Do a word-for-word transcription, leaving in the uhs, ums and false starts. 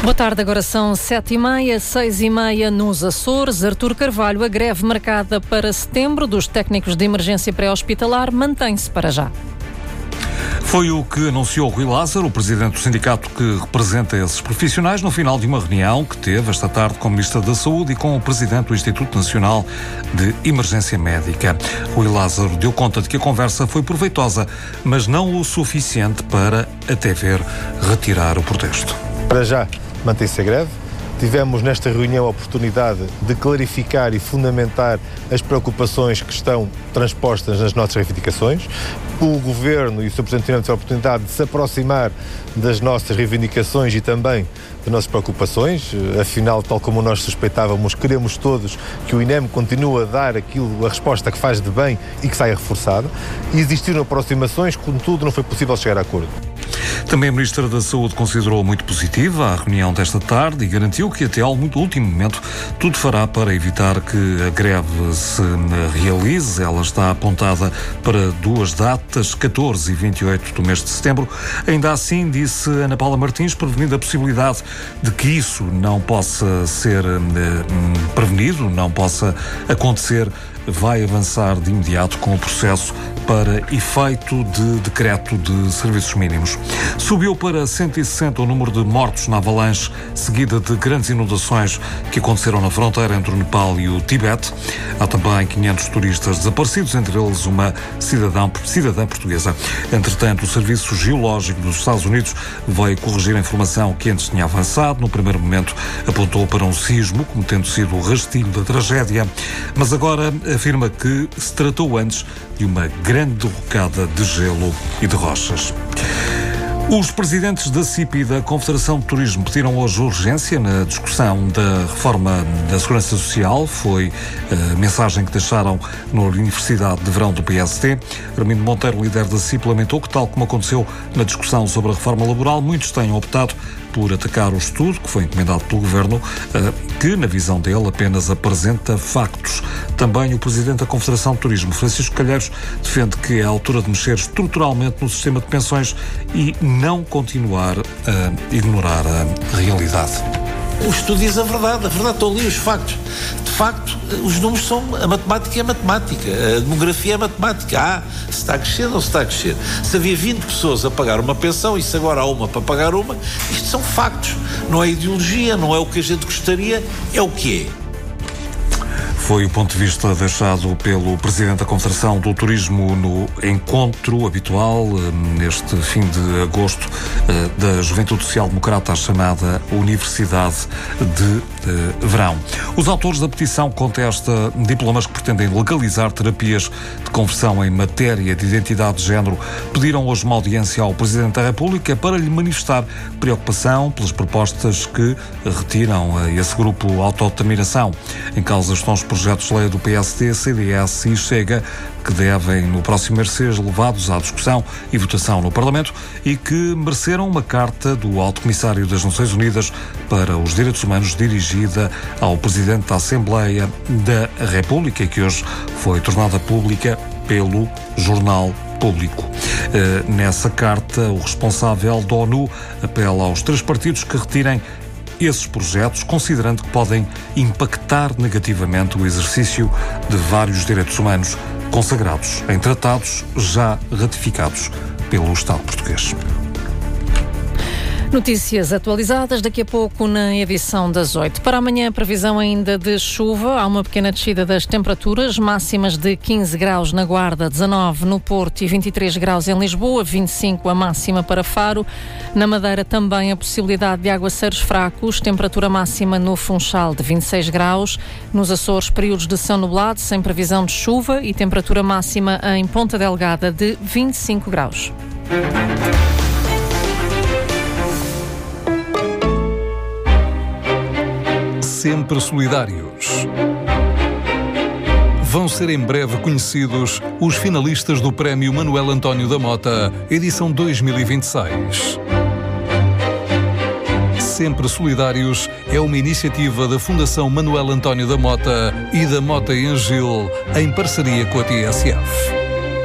Boa tarde, agora são sete e meia, seis e meia nos Açores. Artur Carvalho, a greve marcada para setembro dos técnicos de emergência pré-hospitalar mantém-se para já. Foi o que anunciou Rui Lázaro, o presidente do sindicato que representa esses profissionais, no final de uma reunião que teve esta tarde com o Ministro da Saúde e com o presidente do Instituto Nacional de Emergência Médica. Rui Lázaro deu conta de que a conversa foi proveitosa, mas não o suficiente para, até ver, retirar o protesto. Para já, mantém-se a greve. Tivemos nesta reunião a oportunidade de clarificar e fundamentar as preocupações que estão transpostas nas nossas reivindicações. O Governo e o senhor Presidente tiveram a oportunidade de se aproximar das nossas reivindicações e também das nossas preocupações. Afinal, tal como nós suspeitávamos, queremos todos que o INEM continue a dar aquilo, a resposta que faz de bem e que saia reforçada. E existiram aproximações, contudo não foi possível chegar a acordo. Também a Ministra da Saúde considerou muito positiva a reunião desta tarde e garantiu que até ao muito último momento tudo fará para evitar que a greve se realize. Ela está apontada para duas datas, catorze e vinte e oito do mês de setembro. Ainda assim, disse Ana Paula Martins, prevenindo a possibilidade de que isso não possa ser eh, prevenido, não possa acontecer, vai avançar de imediato com o processo para efeito de decreto de serviços mínimos. Subiu para cento e sessenta o número de mortos na avalanche seguida de grandes inundações que aconteceram na fronteira entre o Nepal e o Tibete. Há também quinhentos turistas desaparecidos, entre eles uma cidadã, cidadã portuguesa. Entretanto, o Serviço Geológico dos Estados Unidos veio corrigir a informação que antes tinha avançado. No primeiro momento apontou para um sismo como tendo sido o rastilho da tragédia, mas agora afirma que se tratou antes de uma grande derrocada de gelo e de rochas. Os presidentes da C I P e da Confederação de Turismo pediram hoje urgência na discussão da reforma da Segurança Social. Foi a mensagem que deixaram na Universidade de Verão do P S D. Armindo Monteiro, líder da C I P, lamentou que, tal como aconteceu na discussão sobre a reforma laboral, muitos tenham optado por atacar o estudo que foi encomendado pelo Governo, que, na visão dele, apenas apresenta factos. Também o Presidente da Confederação de Turismo, Francisco Calheiros, defende que é a altura de mexer estruturalmente no sistema de pensões e não continuar a ignorar a realidade. O estudo diz a verdade, a verdade, estão ali os factos. De facto, os números são, a matemática é a matemática, a demografia é a matemática. Ah, se está a crescer ou se está a crescer. Se havia vinte pessoas a pagar uma pensão e se agora há uma para pagar uma, isto são factos. Não é ideologia, não é o que a gente gostaria, é o que é. Foi o ponto de vista deixado pelo Presidente da Confederação do Turismo no encontro habitual neste fim de agosto da Juventude Social Democrata, chamada Universidade de Verão. Os autores da petição contesta diplomas que pretendem legalizar terapias de conversão em matéria de identidade de género pediram hoje uma audiência ao Presidente da República para lhe manifestar preocupação pelas propostas que retiram a esse grupo autodeterminação. Em causa estão os projetos de lei do P S D, C D S e Chega, que devem no próximo mês ser levados à discussão e votação no Parlamento e que mereceram uma carta do Alto Comissário das Nações Unidas para os Direitos Humanos dirigida ao Presidente da Assembleia da República e que hoje foi tornada pública pelo Jornal Público. Uh, nessa carta, o responsável da ONU apela aos três partidos que retirem esses projetos, considerando que podem impactar negativamente o exercício de vários direitos humanos consagrados em tratados já ratificados pelo Estado português. Notícias atualizadas daqui a pouco na edição das oito. Para amanhã, previsão ainda de chuva. Há uma pequena descida das temperaturas, máximas de quinze graus na Guarda, dezanove no Porto e vinte e três graus em Lisboa, vinte e cinco a máxima para Faro. Na Madeira também a possibilidade de aguaceiros fracos, temperatura máxima no Funchal de vinte e seis graus. Nos Açores, períodos de céu nublado, sem previsão de chuva e temperatura máxima em Ponta Delgada de vinte e cinco graus. Sempre solidários. Vão ser em breve conhecidos os finalistas do Prémio Manuel António da Mota, edição dois mil e vinte e seis. Sempre Solidários é uma iniciativa da Fundação Manuel António da Mota e da Mota em Gil, em parceria com a T S F.